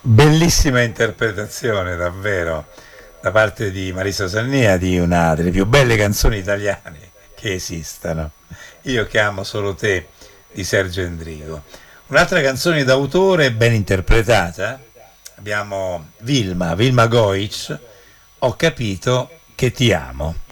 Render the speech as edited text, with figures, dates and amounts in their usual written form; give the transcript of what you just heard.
Bellissima interpretazione, davvero, da parte di Marisa Sannia di una delle più belle canzoni italiane che esistano. Io che amo solo te di Sergio Endrigo. Un'altra canzone d'autore ben interpretata, abbiamo Vilma Goic, Ho capito che ti amo.